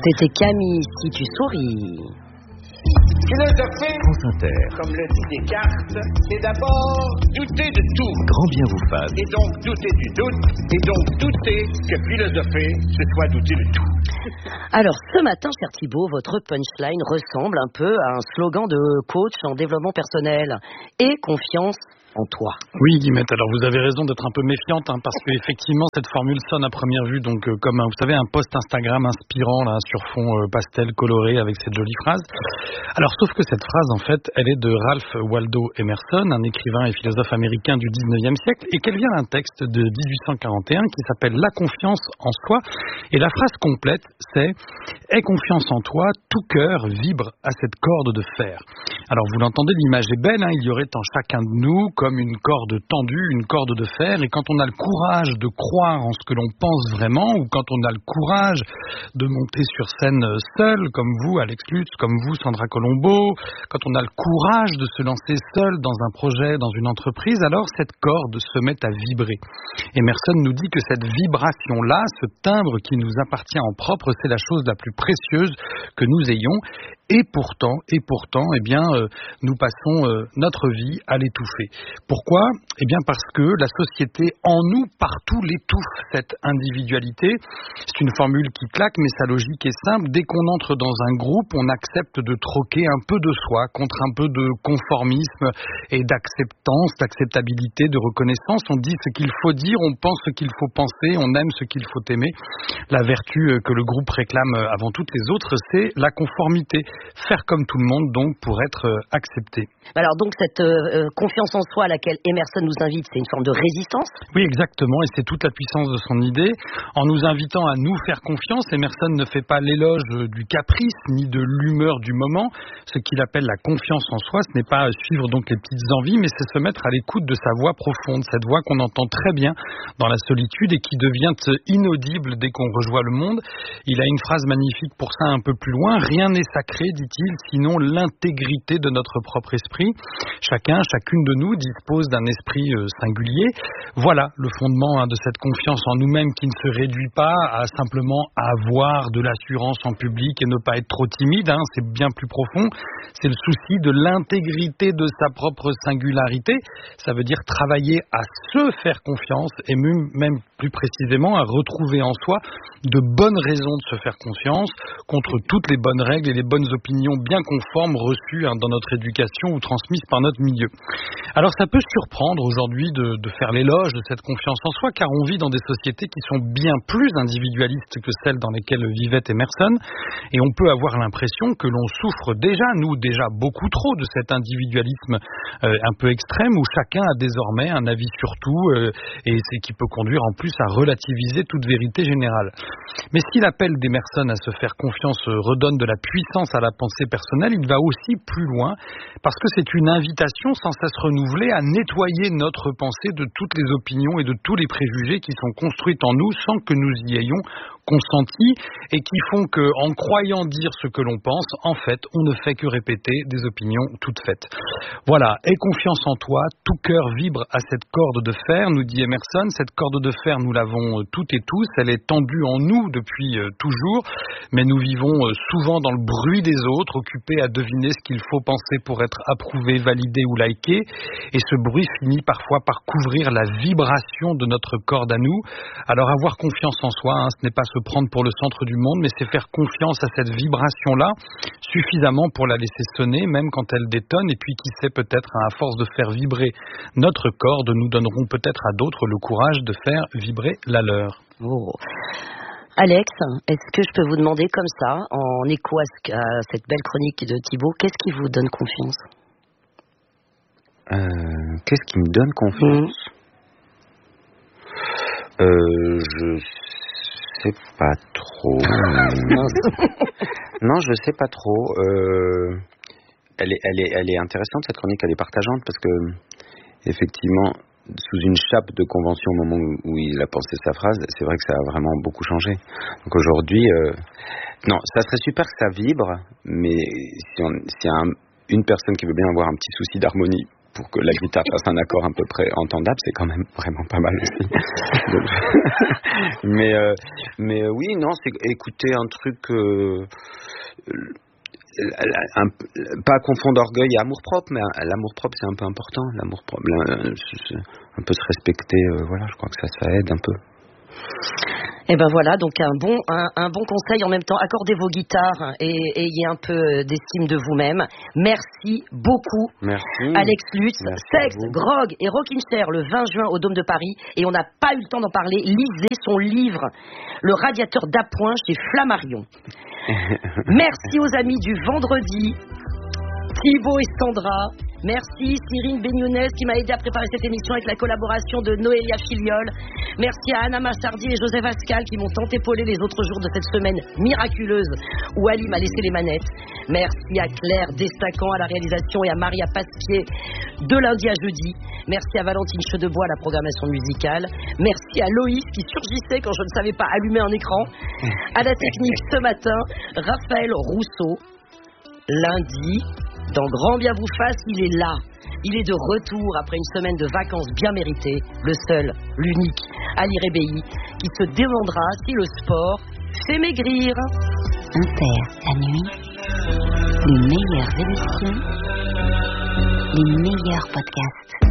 C'était Camille, si tu souris. Philosopher, France Inter. comme le dit Descartes, c'est d'abord douter de tout. Grand bien vous fasse. Et donc douter du doute, et donc douter que philosopher, ce soit douter de tout. Alors, ce matin, cher Thibaut, votre punchline ressemble un peu à un slogan de coach en développement personnel. Et confiance en toi. Oui, Guillemette, alors vous avez raison d'être un peu méfiante, parce qu'effectivement, cette formule sonne à première vue, donc comme, vous savez, un post Instagram inspirant, là, sur fond pastel coloré, avec cette jolie phrase. Alors, sauf que cette phrase, en fait, elle est de Ralph Waldo Emerson, un écrivain et philosophe américain du 19e siècle, et qu'elle vient d'un texte de 1841 qui s'appelle « La confiance en soi ». Et la phrase complète, c'est « Aie confiance en toi, tout cœur vibre à cette corde de fer ». Alors, vous l'entendez, l'image est belle, il y aurait en chacun de nous, comme une corde tendue, une corde de fer, et quand on a le courage de croire en ce que l'on pense vraiment, ou quand on a le courage de monter sur scène seul, comme vous, Alex Lutz, comme vous, Sandra Colombo, quand on a le courage de se lancer seul dans un projet, dans une entreprise, alors cette corde se met à vibrer. Emerson nous dit que cette vibration-là, ce timbre qui nous appartient en propre, c'est la chose la plus précieuse que nous ayons, et pourtant, eh bien, nous passons notre vie à l'étouffer. Pourquoi ? Eh bien parce que la société en nous, partout, l'étouffe, cette individualité. C'est une formule qui claque, mais sa logique est simple. Dès qu'on entre dans un groupe, on accepte de troquer un peu de soi contre un peu de conformisme et d'acceptance, d'acceptabilité, de reconnaissance. On dit ce qu'il faut dire, on pense ce qu'il faut penser, on aime ce qu'il faut aimer. La vertu que le groupe réclame avant toutes les autres, c'est la conformité. Faire comme tout le monde, donc, pour être accepté. Alors donc cette confiance en soi à laquelle Emerson nous invite, c'est une forme de résistance ? Oui, exactement, et c'est toute la puissance de son idée. En nous invitant à nous faire confiance, Emerson ne fait pas l'éloge du caprice ni de l'humeur du moment. Ce qu'il appelle la confiance en soi, ce n'est pas suivre donc les petites envies, mais c'est se mettre à l'écoute de sa voix profonde, cette voix qu'on entend très bien dans la solitude et qui devient inaudible dès qu'on rejoint le monde. Il a une phrase magnifique pour ça un peu plus loin. Rien n'est sacré, dit-il, sinon l'intégrité de notre propre esprit. Chacun, chacune de nous dispose d'un esprit singulier. Voilà le fondement de cette confiance en nous-mêmes qui ne se réduit pas à simplement avoir de l'assurance en public et ne pas être trop timide. C'est bien plus profond. C'est le souci de l'intégrité de sa propre singularité. Ça veut dire travailler à se faire confiance et même plus précisément à retrouver en soi de bonnes raisons de se faire confiance contre toutes les bonnes règles et les bonnes opinions bien conformes reçues dans notre éducation ou transmises par notre milieu. Alors ça peut surprendre aujourd'hui de faire l'éloge de cette confiance en soi, car on vit dans des sociétés qui sont bien plus individualistes que celles dans lesquelles vivait Emerson, et on peut avoir l'impression que l'on souffre déjà beaucoup trop de cet individualisme un peu extrême, où chacun a désormais un avis sur tout, et c'est qui peut conduire en plus à relativiser toute vérité générale. Mais si l'appel d'Emerson à se faire confiance redonne de la puissance à la pensée personnelle, il va aussi plus loin, parce que c'est une invitation sans cesse renouvelée à nettoyer notre pensée de toutes les opinions et de tous les préjugés qui sont construits en nous sans que nous y ayons consenti, et qui font que, en croyant dire ce que l'on pense, en fait, on ne fait que répéter des opinions toutes faites. Voilà, aie confiance en toi, tout cœur vibre à cette corde de fer, nous dit Emerson. Cette corde de fer, nous l'avons toutes et tous, elle est tendue en nous depuis toujours, mais nous vivons souvent dans le bruit des autres, occupés à deviner ce qu'il faut penser pour être approuvé, validé ou liké, et ce bruit finit parfois par couvrir la vibration de notre corde à nous. Alors avoir confiance en soi, ce n'est pas se prendre pour le centre du monde, mais c'est faire confiance à cette vibration-là, suffisamment pour la laisser sonner, même quand elle détonne, et puis qui sait, peut-être, à force de faire vibrer notre corde, nous donnerons peut-être à d'autres le courage de faire vibrer la leur. Oh. Alex, est-ce que je peux vous demander comme ça, en écho à cette belle chronique de Thibaut, qu'est-ce qui vous donne confiance ? Qu'est-ce qui me donne confiance ? Je sais pas trop. Non, je sais pas trop. Elle est intéressante, cette chronique, elle est partageante, parce que effectivement, sous une chape de convention au moment où il a pensé sa phrase, c'est vrai que ça a vraiment beaucoup changé. Donc aujourd'hui, non, ça serait super que ça vibre, mais si y a une personne qui veut bien avoir un petit souci d'harmonie pour que la guitare fasse un accord à peu près entendable, c'est quand même vraiment pas mal aussi. Mais oui, non, c'est écouter un truc... pas confondre orgueil et amour-propre, mais l'amour-propre c'est un peu important. L'amour-propre, un peu se respecter, voilà, je crois que ça aide un peu. Et ben voilà, donc un bon conseil en même temps. Accordez vos guitares et ayez un peu d'estime de vous-même. Merci beaucoup. Merci. Alex Lutz, Merci Sexe, Grog et Rockin' Chair le 20 juin au Dôme de Paris. Et on n'a pas eu le temps d'en parler. Lisez son livre, Le radiateur d'appoint chez Flammarion. Merci aux amis du vendredi, Thibaut et Sandra. Merci Cyrine Benyounès qui m'a aidé à préparer cette émission avec la collaboration de Noélia Filiol. Merci à Anna Massardi et Joseph Ascal qui m'ont tant épaulé les autres jours de cette semaine miraculeuse où Ali m'a laissé les manettes. Merci à Claire Destacan à la réalisation et à Maria Pasquier de lundi à jeudi. Merci à Valentine Chedebois à la programmation musicale. Merci à Loïs qui surgissait quand je ne savais pas allumer un écran. À la technique ce matin, Raphaël Rousseau. Lundi, dans Grand Bien vous fasse, il est là. Il est de retour après une semaine de vacances bien méritées. Le seul, l'unique, Ali Rebéi, qui se demandera si le sport fait maigrir. Inter, la nuit, les meilleures émissions, les meilleurs podcasts.